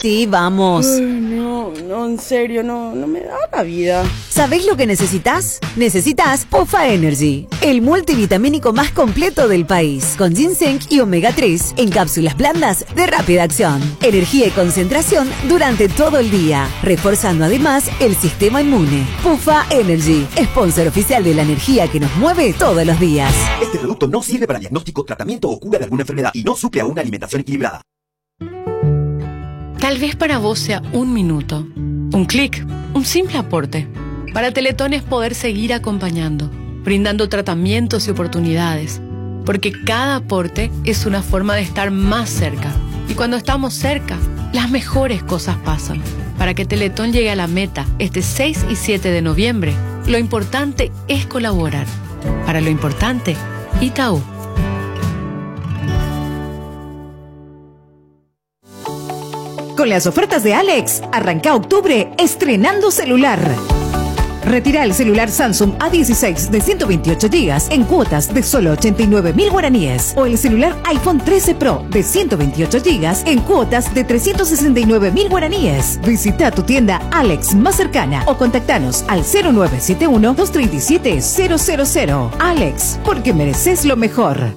Sí, vamos. No, en serio, no me da la vida. ¿Sabés lo que necesitas? Necesitas Puffa Energy, el multivitamínico más completo del país, con ginseng y omega 3 en cápsulas blandas de rápida acción. Energía y concentración durante todo el día, reforzando además el sistema inmune. Puffa Energy, sponsor oficial de la energía que nos mueve todos los días. Este producto no sirve para diagnóstico, tratamiento o cura de alguna enfermedad y no suple a una alimentación equilibrada. Tal vez para vos sea un minuto, un clic, un simple aporte. Para Teletón es poder seguir acompañando, brindando tratamientos y oportunidades, porque cada aporte es una forma de estar más cerca. Y cuando estamos cerca, las mejores cosas pasan. Para que Teletón llegue a la meta este 6 y 7 de noviembre, lo importante es colaborar. Para lo importante, Itaú. Con las ofertas de Alex, arranca octubre estrenando celular. Retira el celular Samsung A16 de 128 GB en cuotas de solo 89.000 guaraníes o el celular iPhone 13 Pro de 128 GB en cuotas de 369.000 guaraníes. Visita tu tienda Alex más cercana o contactanos al 0971-237-000. Alex, porque mereces lo mejor.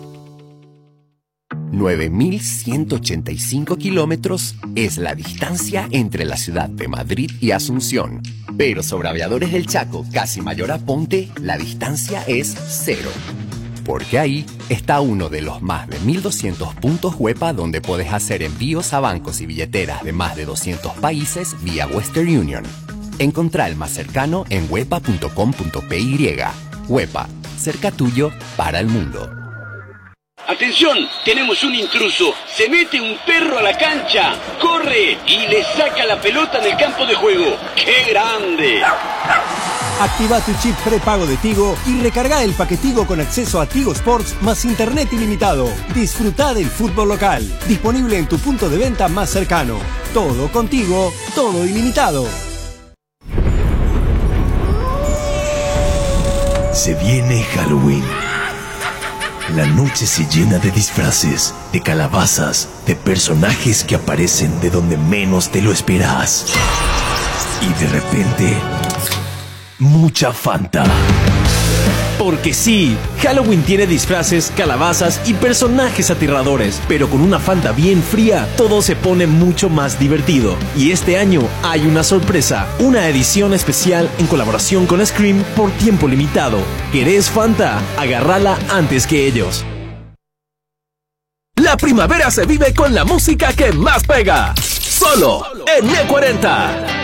9.185 kilómetros es la distancia entre la ciudad de Madrid y Asunción. Pero sobre Aviadores del Chaco, casi Mayor Aponte, la distancia es cero. Porque ahí está uno de los más de 1.200 puntos Huepa donde puedes hacer envíos a bancos y billeteras de más de 200 países vía Western Union. Encontrá el más cercano en huepa.com.py. Huepa, cerca tuyo para el mundo. ¡Atención! Tenemos un intruso. Se mete un perro a la cancha. ¡Corre! Y le saca la pelota en el campo de juego. ¡Qué grande! Activa tu chip prepago de Tigo y recarga el paquetigo con acceso a Tigo Sports más internet ilimitado. Disfruta del fútbol local. Disponible en tu punto de venta más cercano. Todo contigo, todo ilimitado. Se viene Halloween. La noche se llena de disfraces, de calabazas, de personajes que aparecen de donde menos te lo esperas. Y de repente, mucha Fanta. Porque sí, Halloween tiene disfraces, calabazas y personajes aterradores, pero con una Fanta bien fría, todo se pone mucho más divertido. Y este año hay una sorpresa, una edición especial en colaboración con Scream por tiempo limitado. ¿Querés Fanta? Agárrala antes que ellos. La primavera se vive con la música que más pega. Solo en E40.